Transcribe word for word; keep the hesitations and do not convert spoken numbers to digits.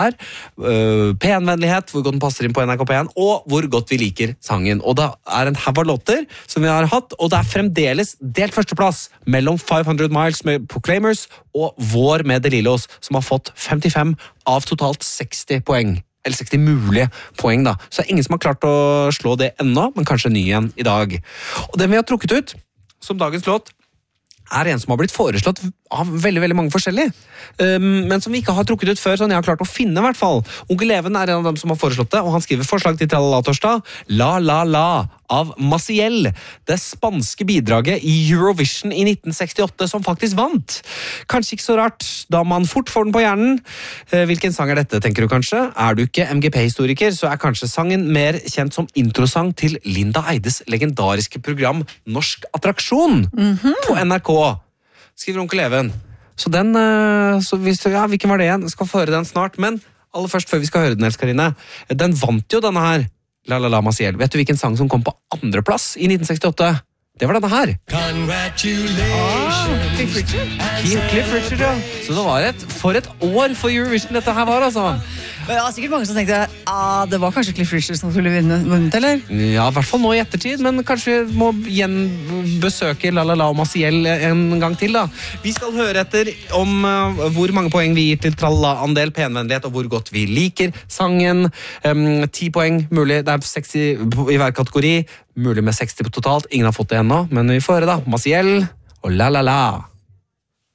her. Uh, P1-vennlighet, hvor godt den passer inn på N R K P en, og hvor godt vi liker sangen. Og det er en haug av låter som vi har hatt, og det er fremdeles delt førsteplass mellom five hundred miles med Proclaimers og Vår med De Lillos, som har fått femtifem av totalt seksti poeng. Eller seksti mulige poeng da. Så det er ingen som har klart å slå det ennå, men kanskje ny igjen i dag. Og den vi har trukket ut som dagens låt, er en som har blitt foreslått av veldig, veldig mange forskjellige, um, men som vi ikke har trukket ut før, sånn jeg har klart å finne i hvert fall. Onkel Even er en av dem som har foreslått det, og han skriver forslag til Tralala-torsdag, La La La av Maciel, det spanske bidraget i Eurovision i nitten sekstiåtte som faktisk vant. Kanskje ikke så rart, da man fort får den på hjernen. Eh, hvilken sang er dette, tenker du kanskje? Er du ikke M G P-historiker, så er kanskje sangen mer kjent som introsang til Linda Eides legendariske program Norsk Attraksjon mm-hmm. på N R K. Skriver onkel Even. Så den, så hvis, ja, hvilken var det igjen? Jeg skal få høre den snart, men aller først før vi skal høre den, Elskarine, den vant jo denne her, La La La Maciel. Vet du hvilken sang som kom på andre plass i nitten sekstiåtte? Det var denne her. Congratulations. Ah, Cliff Richard. Cliff Richard, ja. Så det var et, for et år for Eurovision dette her var, altså. Det var sikkert mange som tenkte ah, det var kanskje Cliff Richard som skulle vinne, vunnet, eller? Ja, i hvert fall nå i ettertid, men kanskje må igjen besøke La La La og Maciel en gang til, da. Vi skal høre etter om uh, hvor mange poeng vi gir til Tralla-andel, penvennlighet, og hvor godt vi liker sangen. Um, ti poeng, mulig, det er seksti i hver kategori, mulig med seksti på totalt. Ingen har fått det ennå, men vi får høre da. Maciel og La La La.